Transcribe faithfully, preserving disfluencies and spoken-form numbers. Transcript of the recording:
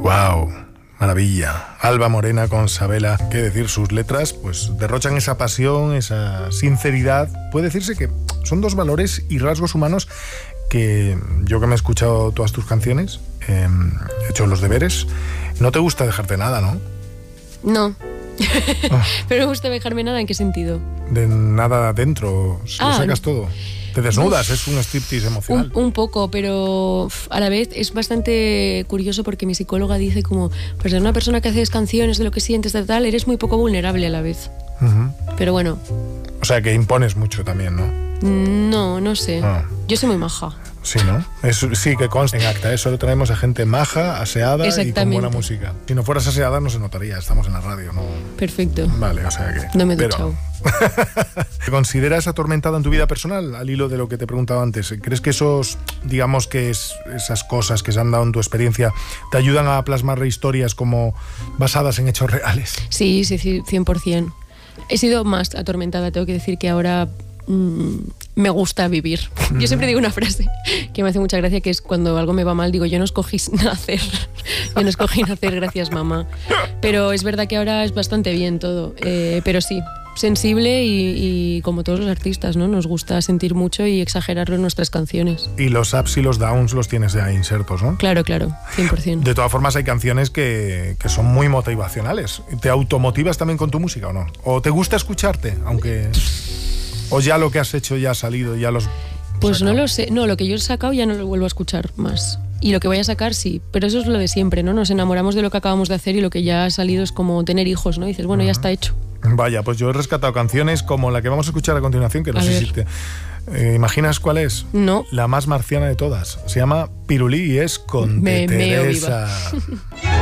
Wow, maravilla. Alba Morena con Sabela, qué decir, sus letras pues derrochan esa pasión, esa sinceridad. Puede decirse que son dos valores y rasgos humanos que yo, que me he escuchado todas tus canciones, eh, he hecho los deberes, no te gusta dejarte nada, ¿no? No. Oh. Pero me gusta dejarme nada, ¿en qué sentido? De nada adentro, Ah, lo sacas todo. Te desnudas, uf, es un striptease emocional. Un, un poco, pero uf, a la vez es bastante curioso porque mi psicóloga dice como, pues de una persona que haces canciones de lo que sientes, de tal, eres muy poco vulnerable a la vez. Uh-huh. Pero bueno. O sea, que impones mucho también, ¿no? No, no sé. Ah. Yo soy muy maja. Sí, ¿no? Es, sí, que consta en acta, ¿eh? Solo traemos a gente maja, aseada y con buena música. Si no fueras aseada no se notaría, estamos en la radio, ¿no? Perfecto. Vale, o sea que... No me he pero... duchado. ¿Te consideras atormentada en tu vida personal, al hilo de lo que te preguntaba antes? ¿Crees que esos, digamos que es, esas cosas que se han dado en tu experiencia te ayudan a plasmar historias como basadas en hechos reales? Sí, sí, sí, cien por ciento. He sido más atormentada, tengo que decir que ahora... Mm, me gusta vivir. Mm. Yo siempre digo una frase que me hace mucha gracia, que es cuando algo me va mal, digo, yo no escogí nacer, yo no escogí nacer, gracias mamá. Pero es verdad que ahora es bastante bien todo, eh, pero sí, sensible y, y como todos los artistas, ¿no? Nos gusta sentir mucho y exagerarlo en nuestras canciones. Y los ups y los downs los tienes ya insertos, ¿no? Claro, claro, cien por ciento. De todas formas hay canciones que, que son muy motivacionales. ¿Te automotivas también con tu música o no? ¿O te gusta escucharte, aunque... ¿O ya lo que has hecho ya ha salido, ya los... Pues sacado? No lo sé, no, lo que yo he sacado ya no lo vuelvo a escuchar más. Y lo que voy a sacar sí, pero eso es lo de siempre, ¿no? Nos enamoramos de lo que acabamos de hacer y lo que ya ha salido es como tener hijos, ¿no? Y dices, bueno, uh-huh. ya está hecho. Vaya, pues yo he rescatado canciones como la que vamos a escuchar a continuación, que no a sé ver. si te... Eh, ¿Imaginas cuál es? No. La más marciana de todas. Se llama Pirulí y es con Me, Teresa.